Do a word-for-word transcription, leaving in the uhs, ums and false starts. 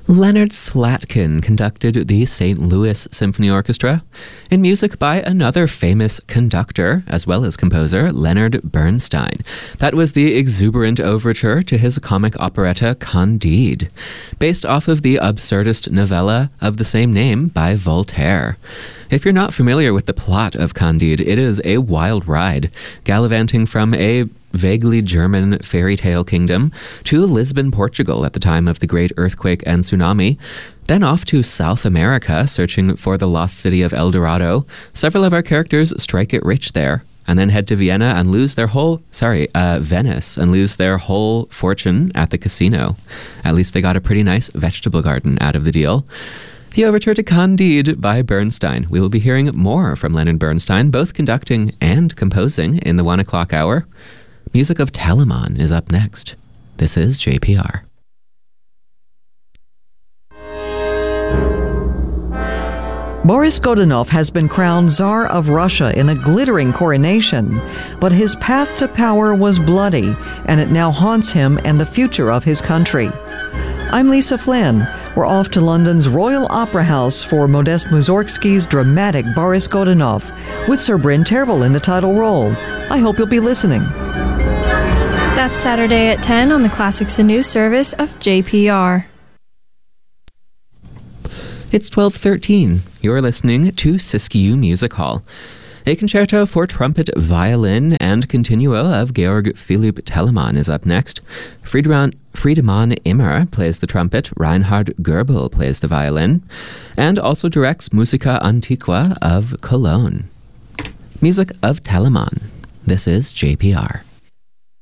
Leonard Slatkin conducted the Saint Louis Symphony Orchestra in music by another famous conductor as well as composer, Leonard Bernstein. That was the exuberant overture to his comic operetta Candide, based off of the absurdist novella of the same name by Voltaire. If you're not familiar with the plot of Candide, it is a wild ride, gallivanting from a vaguely German fairy tale kingdom to Lisbon, Portugal at the time of the Great Earthquake and Tsunami, then off to South America searching for the lost city of El Dorado. Several of our characters strike it rich there, and then head to Vienna and lose their whole, sorry, uh, Venice, and lose their whole fortune at the casino. At least they got a pretty nice vegetable garden out of the deal. The overture to Candide by Bernstein. We will be hearing more from Leonard Bernstein, both conducting and composing in the one o'clock hour. Music of Telemann is up next. This is J P R. Boris Godunov has been crowned Tsar of Russia in a glittering coronation, but his path to power was bloody, and it now haunts him and the future of his country. I'm Lisa Flynn. We're off to London's Royal Opera House for Modest Mussorgsky's dramatic Boris Godunov, with Sir Bryn Tervel in the title role. I hope you'll be listening. That's Saturday at ten on the Classics and News service of J P R. It's twelve thirteen. You're listening to Siskiyou Music Hall. A concerto for trumpet, violin, and continuo of Georg Philipp Telemann is up next. Friedemann, Friedemann Immer plays the trumpet, Reinhard Goebel plays the violin, and also directs Musica Antiqua of Cologne. Music of Telemann. This is J P R.